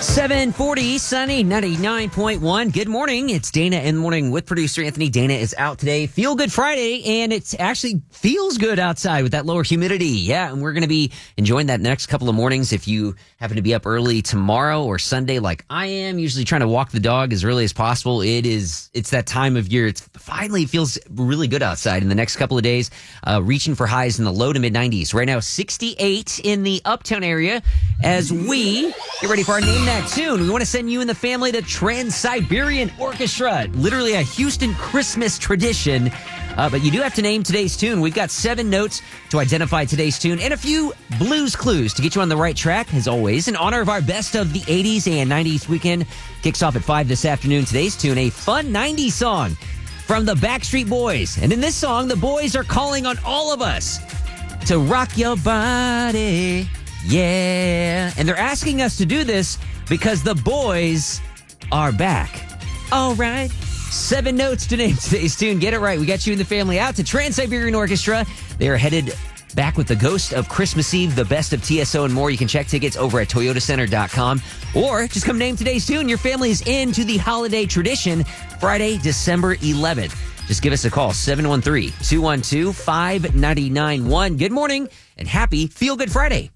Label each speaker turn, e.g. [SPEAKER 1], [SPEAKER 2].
[SPEAKER 1] 740, sunny, 99.1. Good morning. It's Dana in the morning with producer Anthony. Dana is out today. Feel Good Friday, and it actually feels good outside with that lower humidity. Yeah, and we're going to be enjoying that next couple of mornings. If you happen to be up early tomorrow or Sunday like I am, usually trying to walk the dog as early as possible, it's that time of year. It feels really good outside in the next couple of days, reaching for highs in the low to mid-90s. Right now, 68 in the uptown area as we get ready for our Name That Tune. We want to send you and the family to Trans-Siberian Orchestra, literally a Houston Christmas tradition. But you do have to name today's tune. We've got 7 notes to identify today's tune and a few blues clues to get you on the right track, as always. In honor of our best of the 80s and 90s weekend, kicks off at 5 this afternoon. Today's tune, a fun 90s song from the Backstreet Boys. And in this song, the boys are calling on all of us to rock your body. Yeah. And they're asking us to do this because the boys are back. All right. 7 notes to name today's tune. Get it right. We got you and the family out to Trans-Siberian Orchestra. They are headed back with the Ghost of Christmas Eve, the best of TSO and more. You can check tickets over at toyotacenter.com or just come name today's tune. Your family is into the holiday tradition Friday, December 11th. Just give us a call, 713-212-5991. Good morning and happy Feel Good Friday.